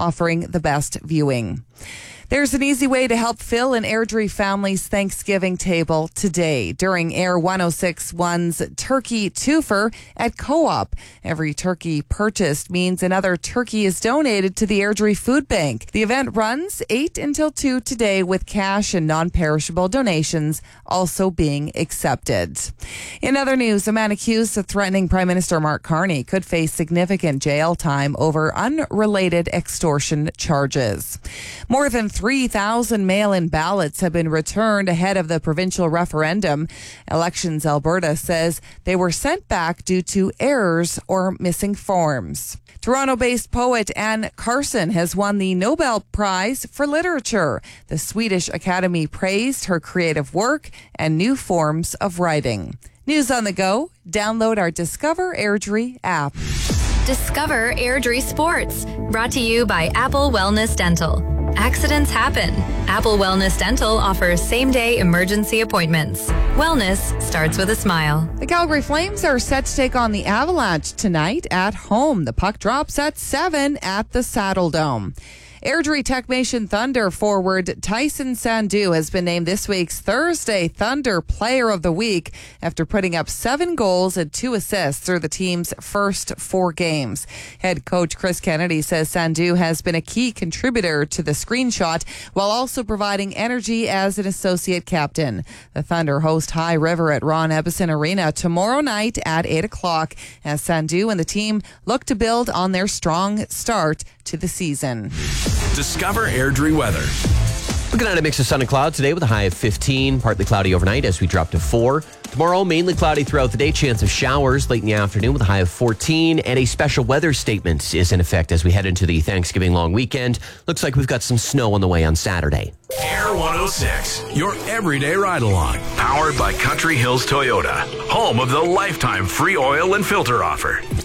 offering the best viewing. There's an easy way to help fill an Airdrie family's Thanksgiving table today during Air 106.1's Turkey Twofer at Co-op. Every turkey purchased means another turkey is donated to the Airdrie Food Bank. The event runs 8 until 2 today with cash and non-perishable donations also being accepted. In other news, a man accused of threatening Prime Minister Mark Carney could face significant jail time over unrelated extortion charges. More than 3,000 mail-in ballots have been returned ahead of the provincial referendum. Elections Alberta says they were sent back due to errors or missing forms. Toronto-based poet Anne Carson has won the Nobel Prize for Literature. The Swedish Academy praised her creative work and new forms of writing. News on the go. Download our Discover Airdrie app. Discover Airdrie Sports. Brought to you by Apple Wellness Dental. Accidents happen. Apple Wellness Dental offers same-day emergency appointments. Wellness starts with a smile. The Calgary Flames are set to take on the Avalanche tonight at home. The puck drops at 7 at the Saddle Dome. Airdrie Techmation Thunder forward Tyson Sandu has been named this week's Thursday Thunder Player of the Week after putting up 7 goals and 2 assists through the team's first 4 games. Head coach Chris Kennedy says Sandu has been a key contributor to the screenshot while also providing energy as an associate captain. The Thunder host High River at Ron Ebbison Arena tomorrow night at 8 o'clock as Sandu and the team look to build on their strong start to the season. Discover Airdrie weather. Looking at a mix of sun and cloud today with a high of 15, partly cloudy overnight as we drop to 4. Tomorrow, mainly cloudy throughout the day, chance of showers late in the afternoon with a high of 14, and a special weather statement is in effect as we head into the Thanksgiving long weekend. Looks like we've got some snow on the way on Saturday. Air 106, your everyday ride-along. Powered by Country Hills Toyota, home of the lifetime free oil and filter offer.